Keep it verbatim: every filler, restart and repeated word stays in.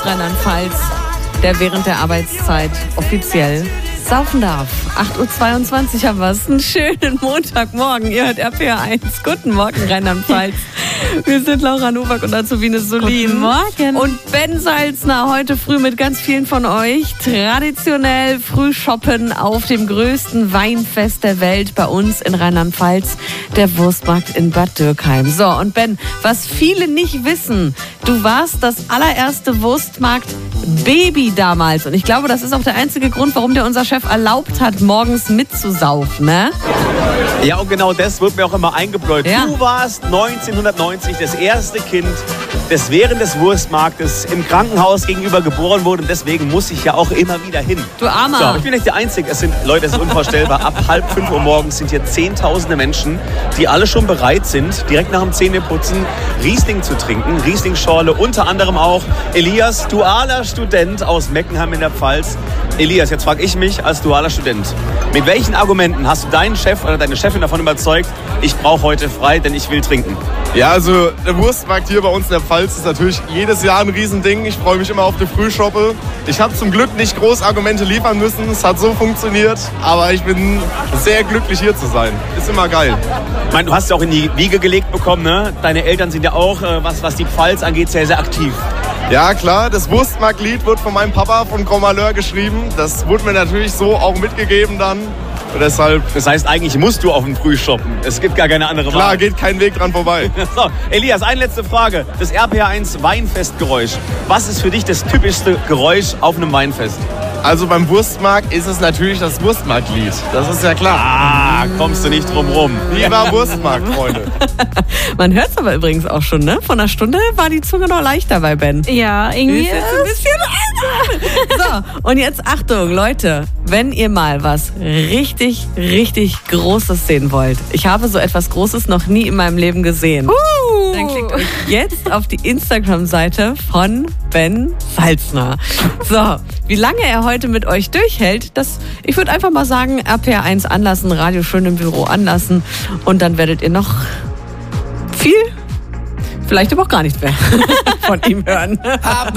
Rheinland-Pfalz, der während der Arbeitszeit offiziell saufen darf. acht Uhr zweiundzwanzig haben wir es. Einen schönen Montagmorgen. Ihr hört R P R eins. Guten Morgen, Rheinland-Pfalz. Wir sind Laura Nowak und Azubine Solin. Guten Morgen. Und Ben Salzner heute früh mit ganz vielen von euch. Traditionell früh shoppen auf dem größten Weinfest der Welt bei uns in Rheinland-Pfalz, der Wurstmarkt in Bad Dürkheim. So, und Ben, was viele nicht wissen, du warst das allererste Wurstmarkt-Baby damals. Und ich glaube, das ist auch der einzige Grund, warum dir unser Chef erlaubt hat, morgens mitzusaufen, ne? Ja, und genau das wird mir auch immer eingebläut. Ja. Du warst neunzehnhundertneunzig das erste Kind, das während des Wurstmarktes im Krankenhaus gegenüber geboren wurde. Und deswegen muss ich ja auch immer wieder hin. Du Armer. So, ich bin nicht der Einzige. Es sind, Leute, es ist unvorstellbar. Ab halb fünf Uhr morgens sind hier zehntausende Menschen, die alle schon bereit sind, direkt nach dem Zähneputzen Riesling zu trinken. Riesling-Schorle, unter anderem auch Elias, dualer Student aus Meckenheim in der Pfalz. Elias, jetzt frage ich mich als dualer Student, mit welchen Argumenten hast du deinen Chef oder deine Chefin davon überzeugt, ich brauche heute frei, denn ich will trinken? Ja, also der Wurstmarkt hier bei uns in der Pfalz ist natürlich jedes Jahr ein Riesending. Ich freue mich immer auf die Frühschoppe. Ich habe zum Glück nicht groß Argumente liefern müssen. Es hat so funktioniert, aber ich bin sehr glücklich hier zu sein. Ist immer geil. Ich meine, du hast ja auch in die Wiege gelegt bekommen, ne? Deine Eltern sind ja auch, was, was die Pfalz angeht, sehr, sehr aktiv. Ja, klar, das Wurstmarktlied wurde von meinem Papa, von Grand Malheur, geschrieben. Das wurde mir natürlich so auch mitgegeben dann. Und deshalb, das heißt, eigentlich musst du auf den Frühschoppen. Es gibt gar keine andere Wahl. Klar, geht kein Weg dran vorbei. So, Elias, eine letzte Frage. Das R P R eins Weinfestgeräusch. Was ist für dich das typischste Geräusch auf einem Weinfest? Also beim Wurstmarkt ist es natürlich das Wurstmarktlied. Das ist ja klar. Ah, kommst du nicht drum rum. Lieber Wurstmarkt, Freunde. Man hört es aber übrigens auch schon, ne? Von einer Stunde war die Zunge noch leichter bei Ben. Ja, irgendwie. Ist jetzt ein bisschen So, und jetzt Achtung, Leute, wenn ihr mal was richtig, richtig Großes sehen wollt. Ich habe so etwas Großes noch nie in meinem Leben gesehen. Uh. Dann klickt euch jetzt auf die Instagram-Seite von Ben Salzner. So, wie lange er heute mit euch durchhält, das, ich würde einfach mal sagen, R P R eins anlassen, Radio schön im Büro anlassen und dann werdet ihr noch viel, vielleicht aber auch gar nicht mehr von ihm hören.